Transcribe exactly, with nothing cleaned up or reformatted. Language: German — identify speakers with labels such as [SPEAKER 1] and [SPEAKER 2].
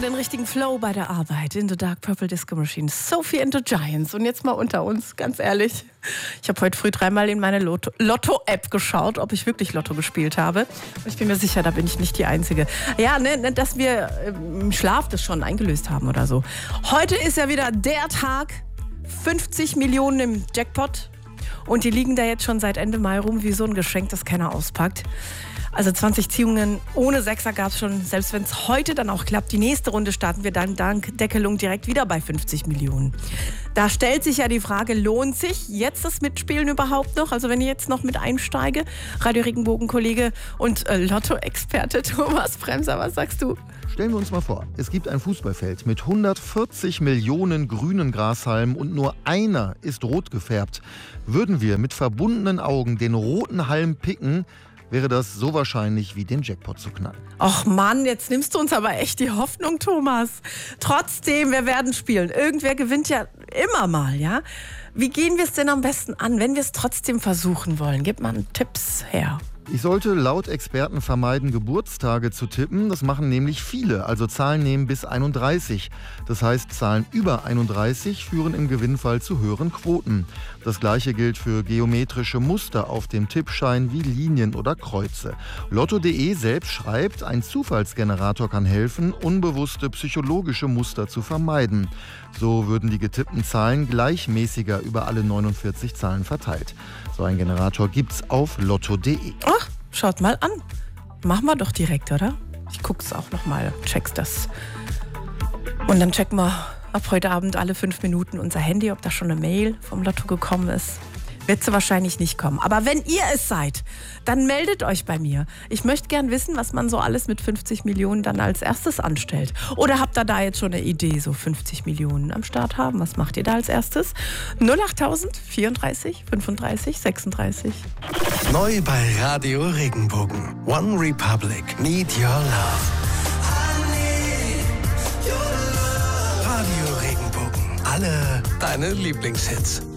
[SPEAKER 1] Den richtigen Flow bei der Arbeit in The Dark Purple Disco Machine. Sophie and the Giants. Und jetzt mal unter uns, ganz ehrlich. Ich habe heute früh dreimal in meine Lotto- Lotto-App geschaut, ob ich wirklich Lotto gespielt habe. Und ich bin mir sicher, da bin ich nicht die Einzige. Ja, ne, dass wir im Schlaf das schon eingelöst haben oder so. Heute ist ja wieder der Tag. fünfzig Millionen im Jackpot. Und die liegen da jetzt schon seit Ende Mai rum wie so ein Geschenk, das keiner auspackt. Also zwanzig Ziehungen ohne Sechser gab es schon. Selbst wenn es heute dann auch klappt, die nächste Runde starten wir dann dank Deckelung direkt wieder bei fünfzig Millionen. Da stellt sich ja die Frage, lohnt sich jetzt das Mitspielen überhaupt noch? Also wenn ich jetzt noch mit einsteige, Radio Regenbogen-Kollege und äh, Lotto-Experte Thomas Bremser, was sagst du?
[SPEAKER 2] Stellen wir uns mal vor, es gibt ein Fußballfeld mit hundertvierzig Millionen grünen Grashalmen und nur einer ist rot gefärbt. Würden wir mit verbundenen Augen den roten Halm picken, wäre das so wahrscheinlich wie den Jackpot zu knacken.
[SPEAKER 1] Och Mann, jetzt nimmst du uns aber echt die Hoffnung, Thomas. Trotzdem, wir werden spielen. Irgendwer gewinnt ja immer mal, ja? Wie gehen wir es denn am besten an, wenn wir es trotzdem versuchen wollen? Gib mal Tipps her.
[SPEAKER 2] Ich sollte laut Experten vermeiden, Geburtstage zu tippen. Das machen nämlich viele, also Zahlen nehmen bis einunddreißig. Das heißt, Zahlen über einunddreißig führen im Gewinnfall zu höheren Quoten. Das gleiche gilt für geometrische Muster auf dem Tippschein wie Linien oder Kreuze. Lotto punkt de selbst schreibt, ein Zufallsgenerator kann helfen, unbewusste psychologische Muster zu vermeiden. So würden die getippten Zahlen gleichmäßiger über alle neunundvierzig Zahlen verteilt. So ein Generator gibt's auf Lotto punkt de.
[SPEAKER 1] Ach, schaut mal an. Machen wir doch direkt, oder? Ich guck's auch noch mal, check's das. Und dann checken wir ab heute Abend alle fünf Minuten unser Handy, ob da schon eine Mail vom Lotto gekommen ist. Wird sie wahrscheinlich nicht kommen. Aber wenn ihr es seid, dann meldet euch bei mir. Ich möchte gern wissen, was man so alles mit fünfzig Millionen dann als erstes anstellt. Oder habt ihr da jetzt schon eine Idee, so fünfzig Millionen am Start haben? Was macht ihr da als erstes? null achttausend vierunddreißig fünfunddreißig sechsunddreißig.
[SPEAKER 3] Neu bei Radio Regenbogen. One Republic. Need Your Love. Radio Regenbogen. Alle deine Lieblingshits.